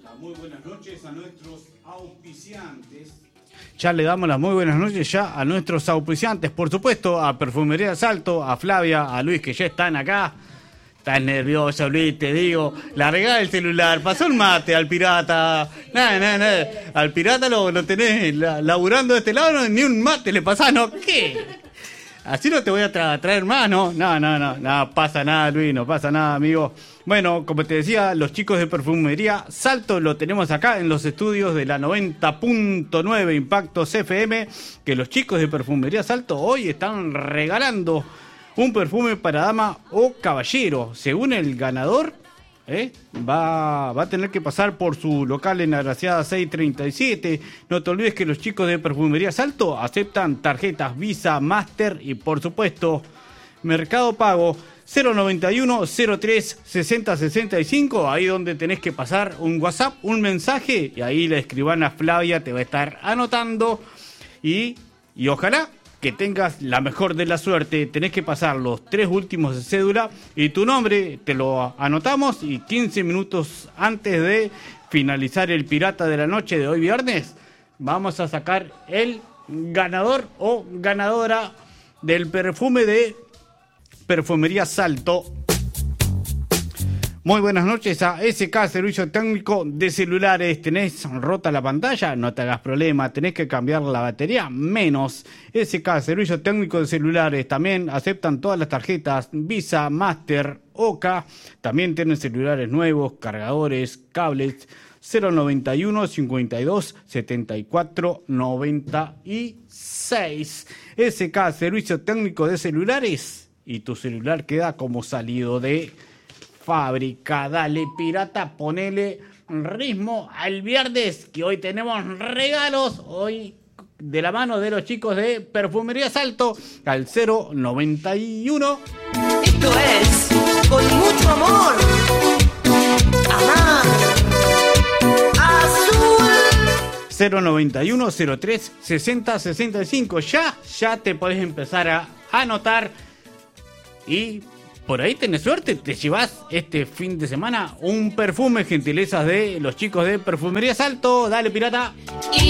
Muy buenas noches a nuestros auspiciantes. Ya le damos las muy buenas noches ya a nuestros auspiciantes. Por supuesto, a Perfumería Salto, a Flavia, a Luis, que ya están acá. Estás nervioso, Luis, te digo. Largá el celular, pasó el mate al pirata. Nada. Al pirata lo tenés laburando de este lado, no, ni un mate le pasás, ¿no? ¿Qué? Así no te voy a traer más, ¿no? No pasa nada, Luis, no pasa nada, amigo. Bueno, como te decía, los chicos de Perfumería Salto lo tenemos acá en los estudios de la 90.9 Impacto CFM, que los chicos de Perfumería Salto hoy están regalando un perfume para dama o caballero. Según el ganador, va a tener que pasar por su local en Agraciada 637. No te olvides que los chicos de Perfumería Salto aceptan tarjetas Visa, Master y por supuesto Mercado Pago. 091 03 60 65, ahí donde tenés que pasar un WhatsApp, un mensaje, y ahí la escribana Flavia te va a estar anotando y ojalá que tengas la mejor de la suerte. Tenés que pasar los 3 últimos de cédula y tu nombre te lo anotamos, y 15 minutos antes de finalizar el Pirata de la Noche de hoy viernes vamos a sacar el ganador o ganadora del perfume de Perfumería Salto. Muy buenas noches a SK Servicio Técnico de Celulares. ¿Tenés rota la pantalla? No te hagas problema, tenés que cambiar la batería, menos. SK Servicio Técnico de Celulares. También aceptan todas las tarjetas Visa, Master, OCA. También tienen celulares nuevos, cargadores, cables. 091 52 74 96. SK Servicio Técnico de Celulares. Y tu celular queda como salido de fábrica. Dale, pirata, ponele ritmo al viernes, que hoy tenemos regalos. Hoy de la mano de los chicos de Perfumería Salto al 091. Esto es con mucho amor. Amar. Azul. 091 03 60 65. Ya te podés empezar a anotar. Y por ahí tenés suerte, te llevas este fin de semana un perfume, gentilezas de los chicos de Perfumería Salto. Dale, pirata.